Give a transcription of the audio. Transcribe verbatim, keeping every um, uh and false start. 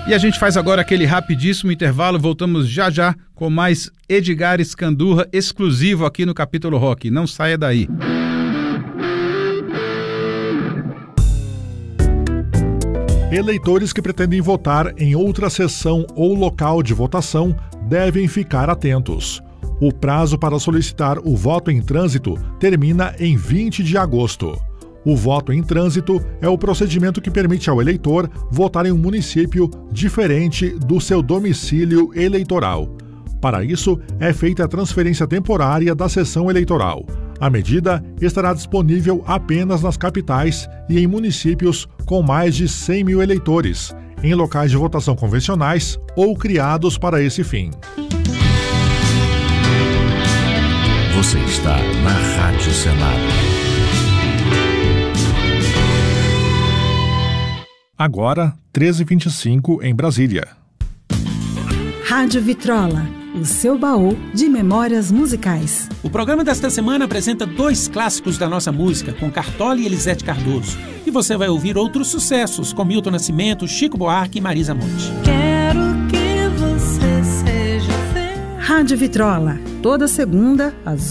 E a gente faz agora aquele rapidíssimo intervalo, voltamos já já com mais Edgar Escandurra exclusivo aqui no Capítulo Rock. Não saia daí. Eleitores que pretendem votar em outra sessão ou local de votação devem ficar atentos. O prazo para solicitar o voto em trânsito termina em vinte de agosto. O voto em trânsito é o procedimento que permite ao eleitor votar em um município diferente do seu domicílio eleitoral. Para isso, é feita a transferência temporária da sessão eleitoral. A medida estará disponível apenas nas capitais e em municípios com mais de cem mil eleitores, em locais de votação convencionais ou criados para esse fim. Você está na Rádio Senado. Agora, treze e vinte e cinco em Brasília. Rádio Vitrola, o seu baú de memórias musicais. O programa desta semana apresenta dois clássicos da nossa música, com Cartola e Elisete Cardoso. E você vai ouvir outros sucessos, com Milton Nascimento, Chico Buarque e Marisa Monte. Quero que você seja feliz. Rádio Vitrola, toda segunda, às